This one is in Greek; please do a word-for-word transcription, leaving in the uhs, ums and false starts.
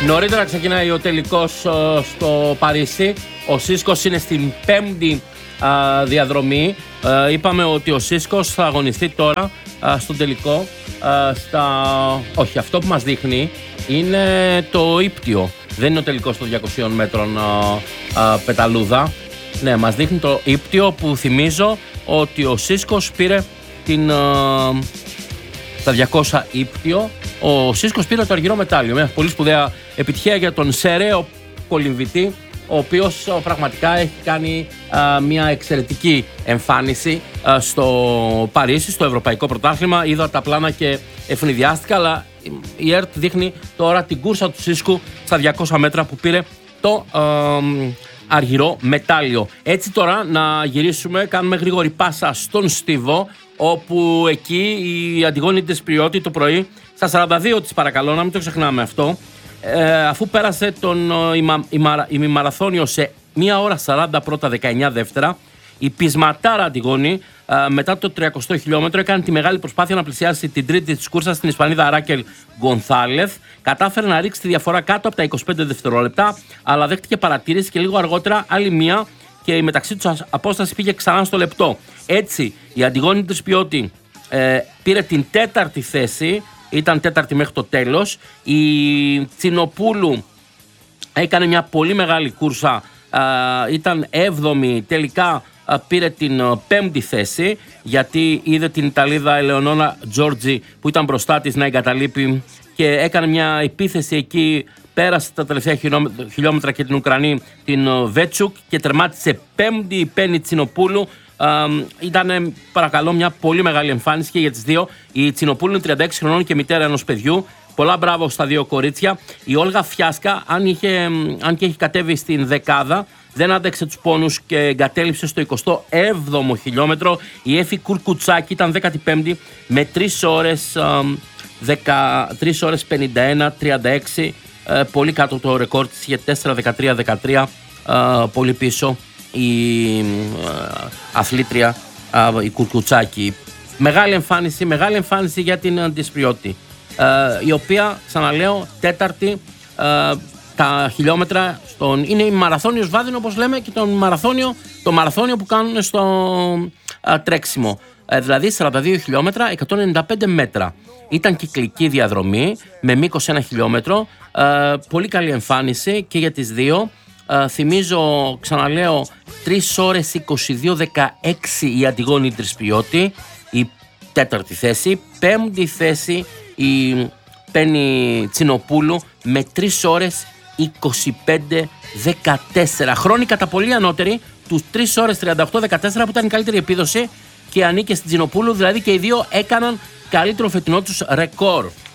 Νωρίτερα ξεκινάει ο τελικός στο Παρίσι. Ο Σίσκος είναι στην πέμπτη α, διαδρομή. Α, είπαμε ότι ο Σίσκος θα αγωνιστεί τώρα α, στον τελικό. Α, στα... Όχι, αυτό που μας δείχνει είναι το ύπτιο. Δεν είναι ο τελικός των διακοσίων μέτρων α, α, πεταλούδα. Ναι, μας δείχνει το ύπτιο που θυμίζω ότι ο Σίσκος πήρε την, α, τα διακόσια ύπτιο. Ο Σίσκος πήρε το αργυρό μετάλλιο. Μια πολύ σπουδαία επιτυχία για τον Σερέο κολυμβητή, ο οποίος πραγματικά έχει κάνει α, μια εξαιρετική εμφάνιση α, στο Παρίσι, στο Ευρωπαϊκό Πρωτάθλημα. Είδα τα πλάνα και ευνηδιάστηκα, αλλά η ΕΡΤ δείχνει τώρα την κούρσα του Σίσκου στα διακόσια μέτρα που πήρε το α, αργυρό μετάλλιο. Έτσι τώρα να γυρίσουμε, κάνουμε γρήγορη πάσα στον Στίβο, όπου εκεί η Αντιγόνη Ντεσπριώτη το πρωί στα σαράντα δύο της, παρακαλώ να μην το ξεχνάμε αυτό, ε, αφού πέρασε τον ημιμαραθώνιο σε μία ώρα σαράντα πρώτα, δεκαεννιά δεύτερα, η πεισματάρα Αντιγόνη ε, μετά το τριακοστό χιλιόμετρο έκανε τη μεγάλη προσπάθεια να πλησιάσει την τρίτη της κούρσας στην Ισπανίδα Ράκελ Γκονθάλεθ. Κατάφερε να ρίξει τη διαφορά κάτω από τα είκοσι πέντε δευτερόλεπτα, αλλά δέχτηκε παρατήρηση και λίγο αργότερα άλλη μία και η μεταξύ τους απόσταση πήγε ξανά στο λεπτό. Έτσι η Αντιγόνη Ντεσπριώτη ε, πήρε την τέταρτη θέση. Ήταν τέταρτη μέχρι το τέλος. Η Τσινοπούλου έκανε μια πολύ μεγάλη κούρσα. Α, ήταν έβδομη. Τελικά α, πήρε την α, πέμπτη θέση, γιατί είδε την Ιταλίδα Ελεονόρα Τζόρτζι που ήταν μπροστά της να εγκαταλείπει και έκανε μια επίθεση εκεί. Πέρασε τα τελευταία χιλιόμετρα και την Ουκρανή, την Βέτσουκ, και τερμάτισε πέμπτη η Πέννη Τσινοπούλου. Uh, ήταν, παρακαλώ, μια πολύ μεγάλη εμφάνιση και για τις δύο. Η Τσινοπούλου είναι τριάντα έξι χρονών και μητέρα ενός παιδιού. Πολλά μπράβο στα δύο κορίτσια. Η Όλγα Φιάσκα, αν, είχε, αν και έχει κατέβει στην δεκάδα, δεν άντεξε τους πόνους και εγκατέλειψε στο εικοστό έβδομο χιλιόμετρο. Η Έφη Κουρκουτσάκη ήταν δέκατη πέμπτη με τρεις ώρες, τρεις ώρες πενήντα ένα τριάντα έξι. Uh, πολύ κάτω το ρεκόρ της, για τέσσερα δεκατρία δεκατρία, uh, πολύ πίσω η uh, αθλήτρια uh, η Κουρκουτσάκη. Μεγάλη εμφάνιση, μεγάλη εμφάνιση για την Ντεσπριώτη, uh, η οποία, ξαναλέω, τέταρτη uh, τα χιλιόμετρα στον... είναι η μαραθώνιος βάδινο, όπως λέμε, και τον μαραθώνιο, το μαραθώνιο που κάνουν στο uh, τρέξιμο, uh, δηλαδή σαράντα δύο χιλιόμετρα, εκατόν ενενήντα πέντε μέτρα. Ήταν κυκλική διαδρομή με μήκος ένα χιλιόμετρο. Uh, πολύ καλή εμφάνιση και για τις δύο. Uh, θυμίζω, ξαναλέω, τρεις ώρες είκοσι δύο δεκαέξι η Αντιγόνη Ντεσπριώτη, η τέταρτη θέση. Πέμπτη θέση η Πέννη Τσινοπούλου με τρεις ώρες είκοσι πέντε δεκατέσσερα. Χρόνοι κατά πολύ ανώτεροι τους τρεις ώρες τριάντα οκτώ δεκατέσσερα που ήταν η καλύτερη επίδοση και ανήκε στην Τσινοπούλου, δηλαδή και οι δύο έκαναν καλύτερο φετινό τους ρεκόρ.